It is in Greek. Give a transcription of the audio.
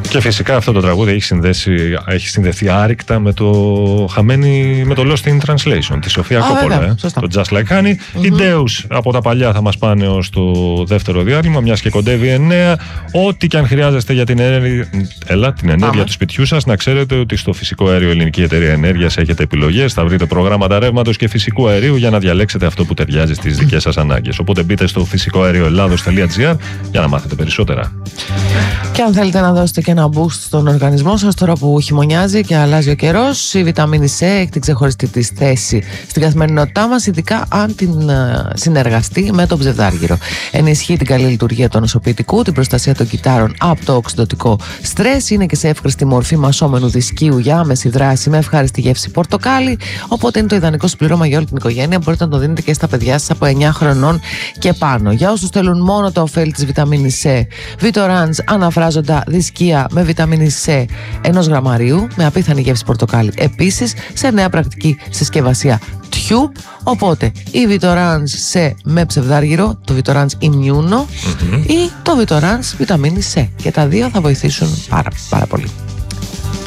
Και φυσικά αυτό το τραγούδι έχει συνδεθεί άρρηκτα με το Lost in Translation τη Σοφία Κόπολα. Το Just Like Honey. Οι Deus από τα παλιά θα μας πάνε ως το δεύτερο διάλειμμα, μιας και κοντεύει 9. Ό,τι και αν χρειάζεστε για την ενέργεια του σπιτιού σας, να ξέρετε ότι στο Φυσικό Αέριο Ελληνική Εταιρεία Ενέργειας έχετε επιλογές. Θα βρείτε προγράμματα ρεύματος και φυσικού αερίου για να διαλέξετε αυτό που ταιριάζει στις δικές σας ανάγκες. Οπότε μπείτε στο φυσικοαερioελλάδος.gr για να μάθετε περισσότερα. Και αν θέλετε να δώσετε και ένα boost στον οργανισμό σας τώρα που χειμωνιάζει και αλλάζει ο καιρός, η βιταμίνη C έχει την ξεχωριστή της θέση στην καθημερινότητά μας, ειδικά αν την συνεργαστεί με το ψευδάργυρο. Ενισχύει την καλή λειτουργία του νοσοποιητικού, την προστασία των κυτάρων από το οξυδωτικό στρες, είναι και σε εύχρηστη μορφή μασόμενου δισκίου για άμεση δράση με ευχάριστη γεύση πορτοκάλι. Οπότε είναι το ιδανικό συμπλήρωμα για όλη την οικογένεια. Μπορείτε να το δίνετε και στα παιδιά σας από 9 χρονών και πάνω. Για όσους θέλουν μόνο το ωφέλη της βιταμίνης C, Vitorans αναφράζοντα δισκία με βιταμίνη C 1 γραμμαρίου με απίθανη γεύση πορτοκάλι. Επίσης σε νέα πρακτική συσκευασία Tube. Οπότε η Vitorans C με ψευδάργυρο, το Vitorans Immuno ή το Vitorans βιταμίνη C. Και τα δύο θα βοηθήσουν πάρα πολύ.